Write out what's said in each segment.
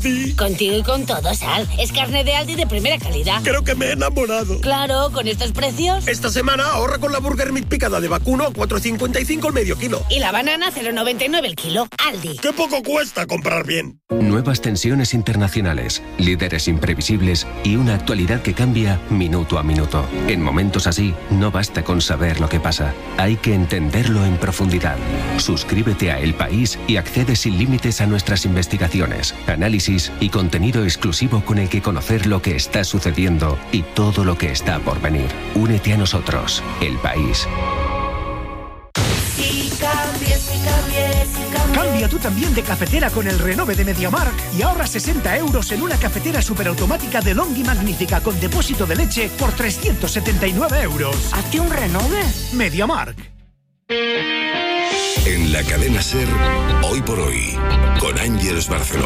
Sí. Contigo y con todo, Sal. Es carne de Aldi de primera calidad. Creo que me he enamorado. Claro, con estos precios. Esta semana ahorra con la Burger Meat picada de vacuno a 4,55 el medio kilo. Y la banana 0,99 el kilo. Aldi. ¡Qué poco cuesta comprar bien! Nuevas tensiones internacionales, líderes imprevisibles y una actualidad que cambia minuto a minuto. En momentos así, no basta con saber lo que pasa. Hay que entenderlo en profundidad. Suscríbete a El País y accede sin límites a nuestras investigaciones, análisis y contenido exclusivo con el que conocer lo que está sucediendo y todo lo que está por venir. Únete a nosotros, El País. Cambia tú también de cafetera con el Renove de MediaMarkt y ahorra 60 euros en una cafetera superautomática de Long y Magnífica con depósito de leche por 379 euros. ¿Hazte un Renove? MediaMarkt. En la cadena SER, Hoy por Hoy, con Ángeles Barceló.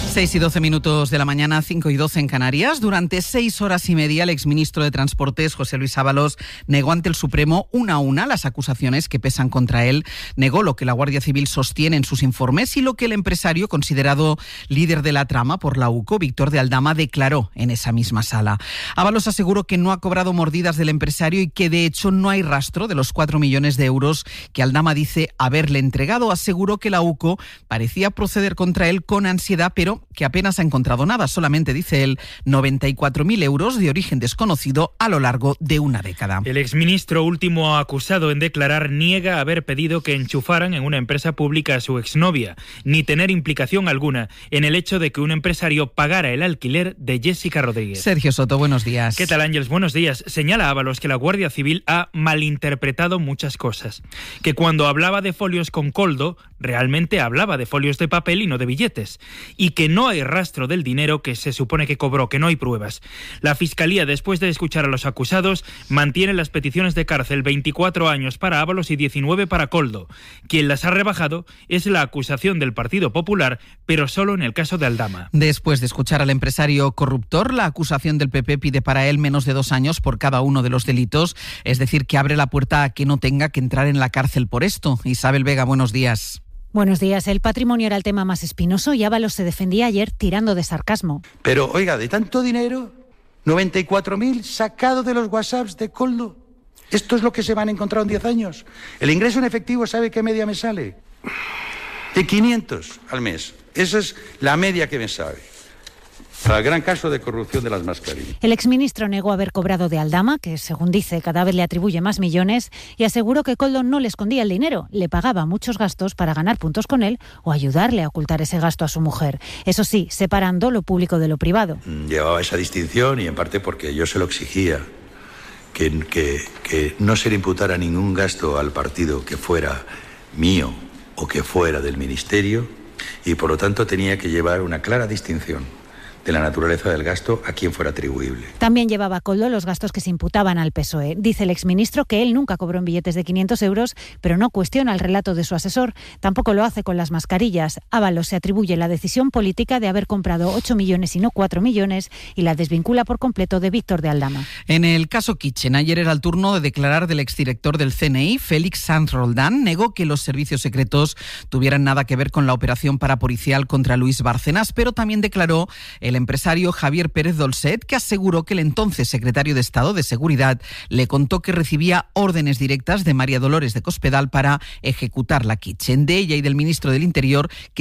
6:12 de la mañana, 5:12 en Canarias. Durante 6 horas y media, el exministro de Transportes, José Luis Ábalos, negó ante el Supremo una a una las acusaciones que pesan contra él. Negó lo que la Guardia Civil sostiene en sus informes y lo que el empresario, considerado líder de la trama por la UCO, Víctor de Aldama, declaró en esa misma sala. Ábalos aseguró que no ha cobrado mordidas del empresario y que, de hecho, no hay rastro de los 4 millones de euros que Aldama dice haberle entregado. Aseguró que la UCO parecía proceder contra él con ansiedad, pero que apenas ha encontrado nada. Solamente, dice él, 94.000 euros de origen desconocido a lo largo de una década. El exministro último acusado en declarar niega haber pedido que enchufaran en una empresa pública a su exnovia, ni tener implicación alguna en el hecho de que un empresario pagara el alquiler de Jessica Rodríguez. Sergio Soto, buenos días. ¿Qué tal, Ángeles? Buenos días. Señala Ábalos que la Guardia Civil ha malinterpretado muchas cosas. Que cuando hablaba de folios con Koldo, realmente hablaba de folios de papel y no de billetes. Y que no hay rastro del dinero que se supone que cobró, que no hay pruebas. La Fiscalía, después de escuchar a los acusados, mantiene las peticiones de cárcel: 24 años para Ábalos y 19 para Koldo. Quien las ha rebajado es la acusación del Partido Popular, pero solo en el caso de Aldama. Después de escuchar al empresario corruptor, la acusación del PP pide para él menos de 2 años por cada uno de los delitos, es decir, que abre la puerta a que no tenga que entrar en la cárcel por esto. Isabel Vega, buenos días. Buenos días. El patrimonio era el tema más espinoso y Ábalos se defendía ayer tirando de sarcasmo. Pero, oiga, de tanto dinero, 94.000 sacado de los WhatsApps de Koldo. ¿Esto es lo que se van a encontrar en 10 años? El ingreso en efectivo, ¿sabe qué media me sale? De 500 al mes. Esa es la media que me sale. Para el gran caso de corrupción de las mascarillas. El exministro negó haber cobrado de Aldama, que según dice cada vez le atribuye más millones, y aseguró que Koldo no le escondía el dinero, le pagaba muchos gastos para ganar puntos con él o ayudarle a ocultar ese gasto a su mujer. Eso sí, separando lo público de lo privado. Llevaba esa distinción y en parte porque yo se lo exigía, que no se le imputara ningún gasto al partido que fuera mío o que fuera del ministerio, y por lo tanto tenía que llevar una clara distinción de la naturaleza del gasto a quien fuera atribuible. También llevaba Koldo los gastos que se imputaban al PSOE. Dice el exministro que él nunca cobró en billetes de 500 euros, pero no cuestiona el relato de su asesor. Tampoco lo hace con las mascarillas. Ábalos se atribuye la decisión política de haber comprado 8 millones y no 4 millones y la desvincula por completo de Víctor de Aldama. En el caso Kitchen, ayer era el turno de declarar del exdirector del CNI, Félix Sanz Roldán. Negó que los servicios secretos tuvieran nada que ver con la operación parapolicial contra Luis Bárcenas, pero también declaró el empresario Javier Pérez Dolcet, que aseguró que el entonces secretario de Estado de Seguridad le contó que recibía órdenes directas de María Dolores de Cospedal para ejecutar la Kitchen. De ella y del ministro del Interior, que